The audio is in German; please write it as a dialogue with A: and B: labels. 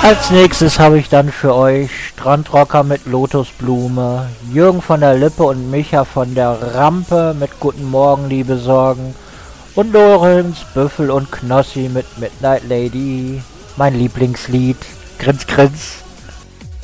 A: Als nächstes habe ich dann für euch Strandrocker mit Lotusblume, Jürgen von der Lippe und Micha von der Rampe mit Guten Morgen, liebe Sorgen und Lorenz, Büffel und Knossi mit Midnight Lady, mein Lieblingslied. Grins, grins.